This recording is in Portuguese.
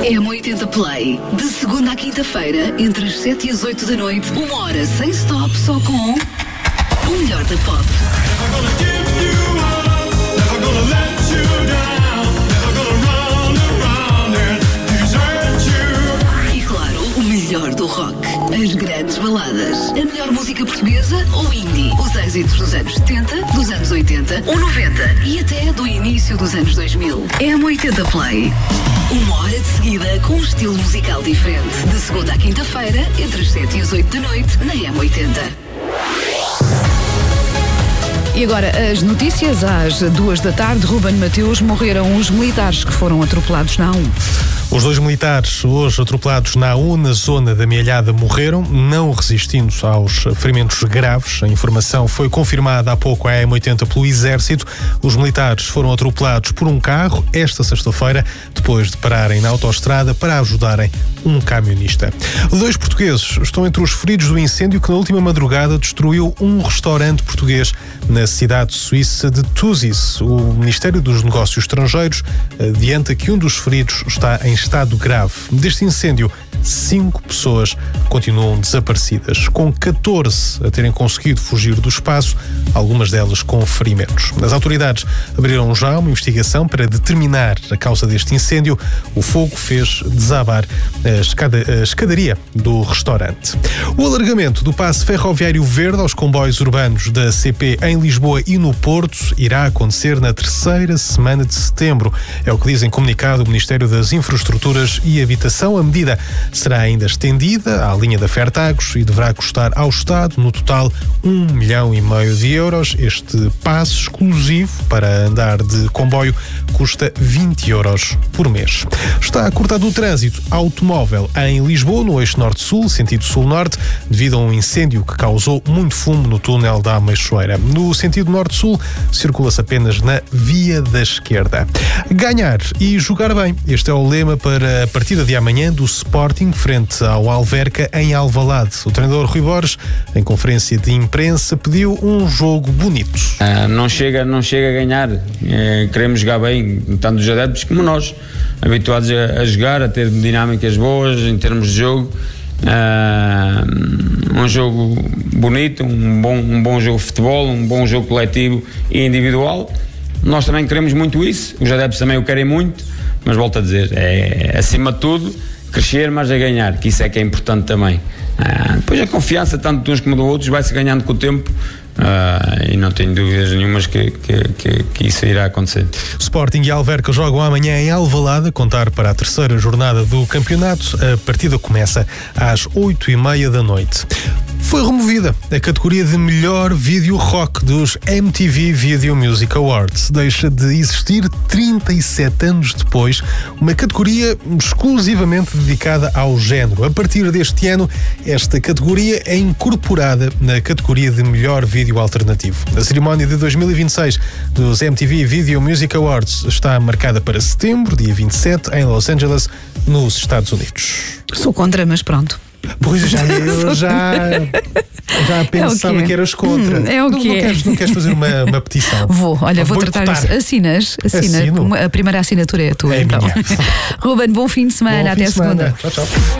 M80 Play, de segunda à quinta-feira, entre as 7 e as 8 da noite, 1 hora sem stop, só com o melhor da pop. E claro, o melhor do rock, as grandes baladas, a melhor música portuguesa ou indie, os êxitos dos anos 70, dos anos 80 ou 90 e até do início dos anos 2000. M80 Play. 1 hora de seguida com um estilo musical diferente. De segunda à quinta-feira, entre as 7 e as 8 da noite, na M80. E agora, as notícias às 2 da tarde. Ruben Mateus, morreram os militares que foram atropelados na A1. Os 2 militares, hoje atropelados na A1, na zona da Amealhada, morreram, não resistindo aos ferimentos graves. A informação foi confirmada há pouco à M80 pelo Exército. Os militares foram atropelados por um carro esta sexta-feira, depois de pararem na autoestrada para ajudarem um camionista. 2 portugueses estão entre os feridos do incêndio que na última madrugada destruiu um restaurante português na cidade suíça de Thusis. O Ministério dos Negócios Estrangeiros adianta que um dos feridos está em estado grave. Deste incêndio, 5 pessoas continuam desaparecidas, com 14 a terem conseguido fugir do espaço, algumas delas com ferimentos. As autoridades abriram já uma investigação para determinar a causa deste incêndio. O fogo fez desabar a escadaria do restaurante. O alargamento do passe ferroviário verde aos comboios urbanos da CP em Lisboa e no Porto irá acontecer na 3ª semana de setembro. É o que diz em comunicado o Ministério das Infraestruturas e Habitação. A medida será ainda estendida à linha da Fertagos e deverá custar ao Estado, no total, 1,5 milhão de euros. Este passe exclusivo para andar de comboio custa 20 euros por mês. Está cortado o trânsito automóvel em Lisboa, no eixo norte-sul, sentido sul-norte, devido a um incêndio que causou muito fumo no túnel da Ameixoeira. No sentido norte-sul, circula-se apenas na via da esquerda. Ganhar e jogar bem. Este é o lema para a partida de amanhã do Sporting frente ao Alverca em Alvalade. O treinador Rui Borges, em conferência de imprensa, pediu um jogo bonito. Não chega a ganhar. Queremos jogar bem, tanto os adeptos como nós, habituados a jogar, a ter dinâmicas boas em termos de jogo. Um jogo bonito, um bom jogo de futebol, um bom jogo coletivo e individual. Nós também queremos muito isso, os adeptos também o querem muito, mas volto a dizer, é acima de tudo crescer, mas a ganhar, que isso é que é importante também. Depois a confiança, tanto de uns como de outros, vai-se ganhando com o tempo. E não tenho dúvidas nenhumas que isso irá acontecer. Sporting e Alverca jogam amanhã em Alvalade, a contar para a 3ª jornada do campeonato. A partida começa às 8h30 da noite. Foi removida a categoria de melhor vídeo rock dos MTV Video Music Awards. Deixa de existir 37 anos depois, uma categoria exclusivamente dedicada ao género. A partir deste ano, esta categoria é incorporada na categoria de melhor vídeo alternativo. A cerimónia de 2026 dos MTV Video Music Awards está marcada para setembro, dia 27, em Los Angeles, nos Estados Unidos. Sou contra, mas pronto. Pois eu já pensava que eras contra. É o que é. Não queres fazer uma petição? Vou tratar isso. Assinas. A primeira assinatura é a tua, é então. Minha. Ruben, bom fim de semana. Até segunda. Tchau.